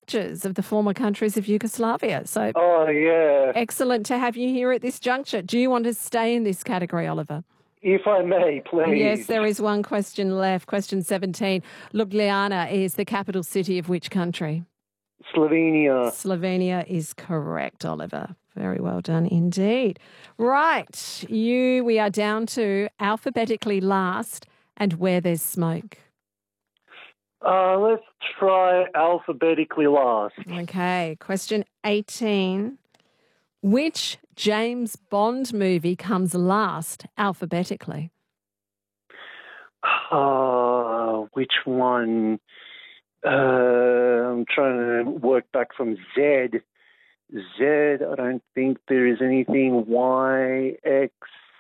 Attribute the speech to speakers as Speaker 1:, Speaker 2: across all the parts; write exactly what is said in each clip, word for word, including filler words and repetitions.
Speaker 1: structures of the former countries of Yugoslavia. So
Speaker 2: Oh, yeah.
Speaker 1: excellent to have you here at this juncture. Do you want to stay in this category, Oliver?
Speaker 2: If I may, please.
Speaker 1: Yes, there is one question left. Question seventeen. Ljubljana is the capital city of which country?
Speaker 2: Slovenia.
Speaker 1: Slovenia is correct, Oliver. Very well done indeed. Right, you. We are down to alphabetically last and where there's smoke.
Speaker 2: Uh, let's try alphabetically last.
Speaker 1: Okay, question eighteen. Which James Bond movie comes last alphabetically?
Speaker 2: Uh, which one? Uh, I'm trying to work back from Z. Z, I don't think there is anything. Y, X,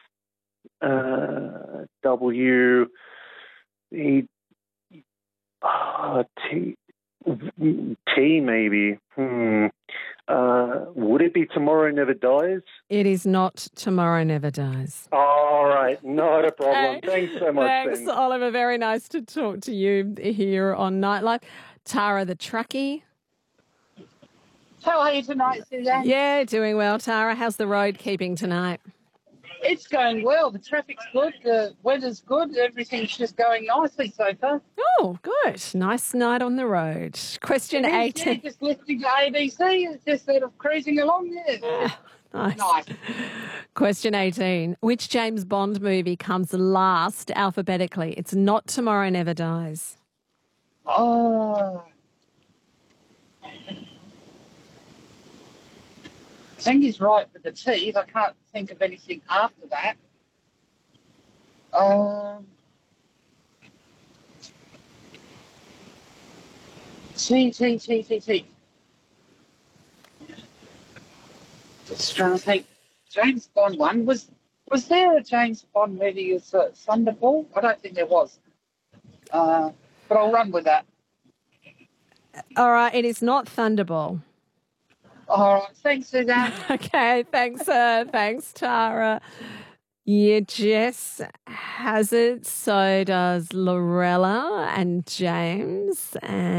Speaker 2: uh, W, E, uh, T, T maybe. Hmm. Uh, would it be Tomorrow Never Dies?
Speaker 1: It is not Tomorrow Never Dies.
Speaker 2: All right, not a problem.
Speaker 1: Okay.
Speaker 2: Thanks so much.
Speaker 1: Thanks,
Speaker 2: Ben.
Speaker 1: Oliver. Very nice to talk to you here on Nightlife. Tara the truckie.
Speaker 3: How are you tonight, Suzanne?
Speaker 1: Yeah, doing well, Tara. How's the road keeping tonight?
Speaker 3: It's going well. The traffic's good. The weather's good. Everything's just going nicely so far.
Speaker 1: Oh, good. Nice night on the road. Question
Speaker 3: It is,
Speaker 1: eighteen.
Speaker 3: yeah, just listening to A B C. It's just sort of cruising along there.
Speaker 1: Ah, nice.
Speaker 3: Nice.
Speaker 1: Question eighteen. Which James Bond movie comes last alphabetically? It's not Tomorrow Never Dies.
Speaker 3: Oh. I think he's right with the T's. I can't think of anything after that. Um, T, T, T, T, T. Just trying to think. James Bond one. Was was there a James Bond movie with uh, Thunderball? I don't think there was. Uh, but I'll run with that.
Speaker 1: All right, it is not Thunderball.
Speaker 3: All right. Thanks, Suzanne.
Speaker 1: Okay, thanks, uh, thanks, Tara. Yeah, Jess has it. So does Lorella and James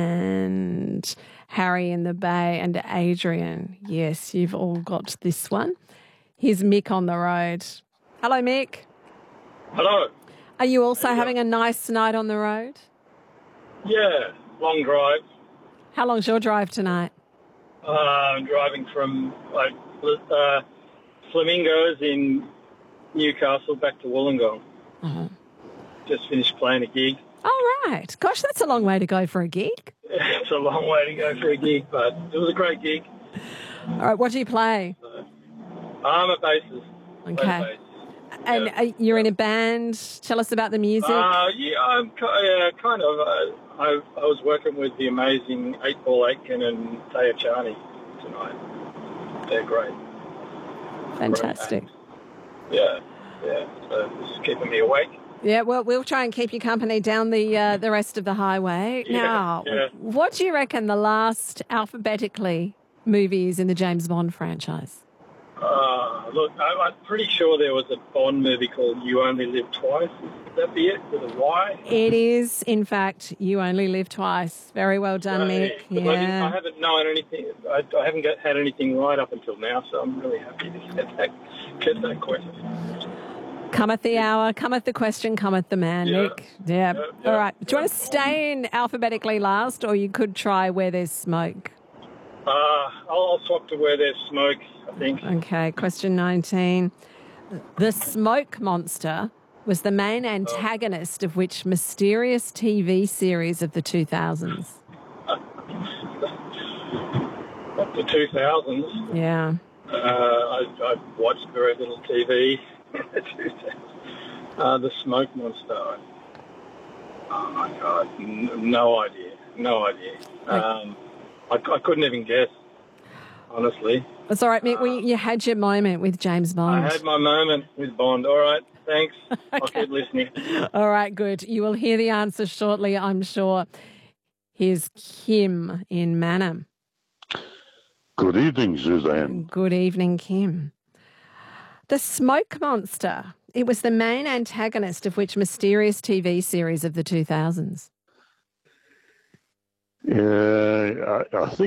Speaker 1: and Harry in the Bay and Adrian. Yes, you've all got this one. Here's Mick on the road. Hello, Mick.
Speaker 4: Hello.
Speaker 1: Are you also having a nice night on the road?
Speaker 4: Yeah, long drive.
Speaker 1: How long's your drive tonight?
Speaker 4: Uh, I'm driving from like uh, Flamingos in Newcastle back to Wollongong.
Speaker 1: Uh-huh.
Speaker 4: Just finished playing a gig.
Speaker 1: Oh, right. Gosh, that's a long way to go for a gig.
Speaker 4: It's a long way to go for a gig, but it was a great gig.
Speaker 1: All right, what do you play?
Speaker 4: So, I'm a bassist.
Speaker 1: Okay.
Speaker 4: Bass.
Speaker 1: And
Speaker 4: Yeah.
Speaker 1: uh, you're in a band. Tell us about the music.
Speaker 4: Uh, yeah, I'm ki- uh, kind of. Uh, I, I was working with the amazing Eight Ball Aitken and Taya Charney tonight. They're great.
Speaker 1: Fantastic.
Speaker 4: Great yeah, yeah. So it's keeping me awake.
Speaker 1: Yeah, well, we'll try and keep you company down the uh, the rest of the highway.
Speaker 4: Yeah,
Speaker 1: now,
Speaker 4: yeah.
Speaker 1: what do you reckon the last alphabetically movie is in the James Bond franchise?
Speaker 4: Uh, look, I, I'm pretty sure there was a Bond movie called You Only Live Twice. Would that be it? With a Y?
Speaker 1: It is, in fact, You Only Live Twice. Very well done,
Speaker 4: Hey,
Speaker 1: Mick.
Speaker 4: 'cause I, didn't- I
Speaker 1: Yeah.
Speaker 4: haven't known anything. I, I haven't got, had anything right up until now, so I'm really happy to get that, get that question.
Speaker 1: Cometh the hour, cometh the question, cometh the man,
Speaker 4: Yeah.
Speaker 1: Mick. Yeah.
Speaker 4: Yeah, yeah,
Speaker 1: All right. Do you
Speaker 4: yeah.
Speaker 1: want to stay in alphabetically last, or you could try Where There's Smoke?
Speaker 4: Uh, I'll, I'll swap to Where There's Smoke, I think.
Speaker 1: Okay, question nineteen. The Smoke Monster was the main antagonist of which mysterious T V series of the two thousands?
Speaker 4: Up to two thousands.
Speaker 1: Yeah.
Speaker 4: Uh, I, I've watched very little T V. uh, the Smoke Monster. Oh my God, N- no idea, no idea. Um, I, I couldn't even guess, honestly.
Speaker 1: It's all right, Mick. We, you had your moment with James Bond.
Speaker 4: I had my moment with Bond. All right, thanks. I'll keep listening.
Speaker 1: All right, good. You will hear the answer shortly, I'm sure. Here's Kim in Manham.
Speaker 5: Good evening, Suzanne.
Speaker 1: Good evening, Kim. The Smoke Monster. It was the main antagonist of which mysterious T V series of the two thousands?
Speaker 5: Uh, I, I think